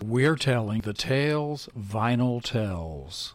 We're telling the tales vinyl tells.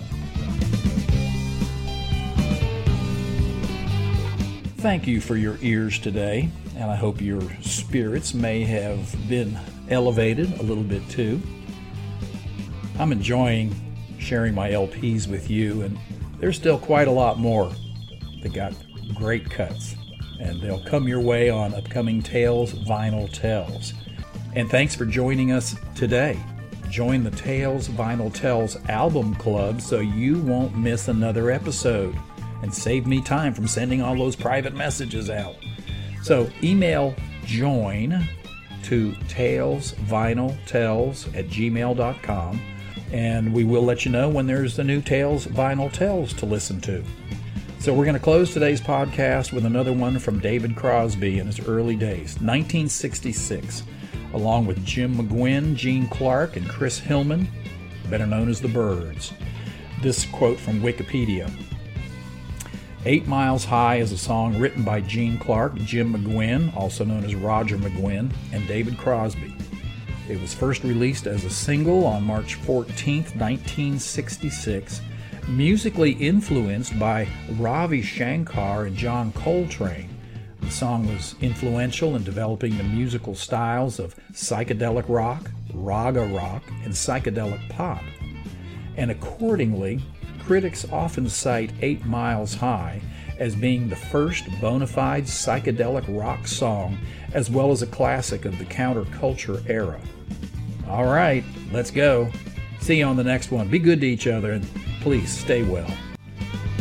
Thank you for your ears today, and I hope your spirits may have been elevated a little bit too. I'm enjoying sharing my LPs with you, and there's still quite a lot more that got great cuts, and they'll come your way on upcoming Tales Vinyl Tells. And thanks for joining us today. Join the Tales Vinyl Tells album club so you won't miss another episode and save me time from sending all those private messages out. So email join to talesvinyltells@gmail.com, and we will let you know when there's the new Tales Vinyl Tells to listen to. So we're going to close today's podcast with another one from David Crosby in his early days, 1966, along with Jim McGuinn, Gene Clark, and Chris Hillman, better known as the Byrds. This quote from Wikipedia. 8 Miles High is a song written by Gene Clark, Jim McGuinn, also known as Roger McGuinn, and David Crosby. It was first released as a single on March 14, 1966, musically influenced by Ravi Shankar and John Coltrane. The song was influential in developing the musical styles of psychedelic rock, raga rock, and psychedelic pop. And accordingly, critics often cite 8 Miles High as being the first bona fide psychedelic rock song, as well as a classic of the counterculture era. All right, let's go. See you on the next one. Be good to each other, and please stay well.